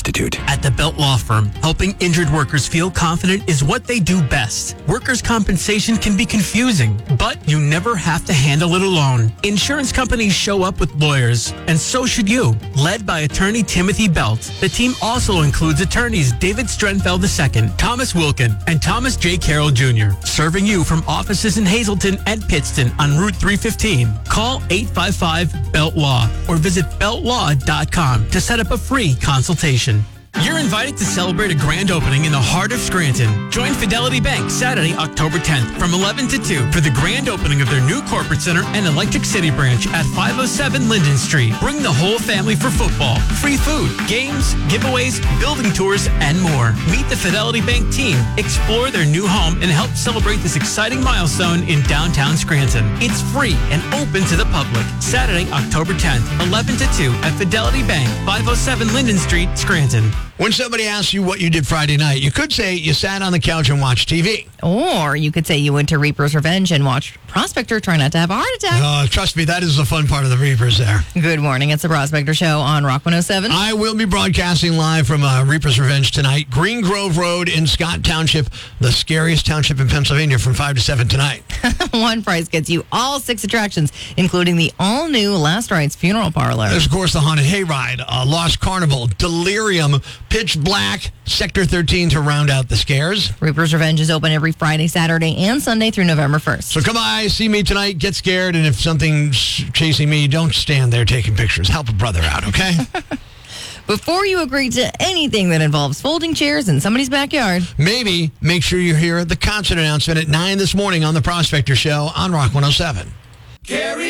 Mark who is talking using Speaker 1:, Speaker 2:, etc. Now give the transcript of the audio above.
Speaker 1: Institute.
Speaker 2: At the Belt Law Firm, helping injured workers feel confident is what they do best. Workers' compensation can be confusing, but you never have to handle it alone. Insurance companies show up with lawyers, and so should you. Led by attorney Timothy Belt, the team also includes attorneys David Strenfeld II, Thomas Wilkin, and Thomas J. Carroll Jr., serving you from offices in Hazleton and Pittston on Route 315. Call 855-BELT-LAW or visit beltlaw.com to set up a free consultation. You're invited to celebrate a grand opening in the heart of Scranton. Join Fidelity Bank Saturday, October 10th from 11 to 2 for the grand opening of their new corporate center and Electric City branch at 507 Linden Street. Bring the whole family for football, free food, games, giveaways, building tours, and more. Meet the Fidelity Bank team, explore their new home, and help celebrate this exciting milestone in downtown Scranton. It's free and open to the public. Saturday, October 10th, 11 to 2 at Fidelity Bank, 507 Linden Street, Scranton.
Speaker 3: When somebody asks you what you did Friday night, you could say you sat on the couch and watched TV.
Speaker 4: Or you could say you went to Reaper's Revenge and watched Prospector try not to have a heart attack.
Speaker 3: Trust me, that is the fun part of the Reapers there.
Speaker 4: Good morning. It's the Prospector Show on Rock 107.
Speaker 3: I will be broadcasting live from Reaper's Revenge tonight. Green Grove Road in Scott Township, the scariest township in Pennsylvania, from 5 to 7 tonight.
Speaker 4: One prize gets you all 6 attractions, including the all-new Last Rites Funeral Parlor.
Speaker 3: There's, of course, the Haunted Hayride, Lost Carnival, Delirium, Pitch Black, Sector 13 to round out the scares.
Speaker 4: Reaper's Revenge is open every Friday, Saturday, and Sunday through November 1st.
Speaker 3: So come by, see me tonight, get scared, and if something's chasing me, don't stand there taking pictures. Help a brother out, okay?
Speaker 4: Before you agree to anything that involves folding chairs in somebody's backyard,
Speaker 3: maybe make sure you hear the concert announcement at 9 this morning on the Prospector Show on Rock 107.
Speaker 5: Gary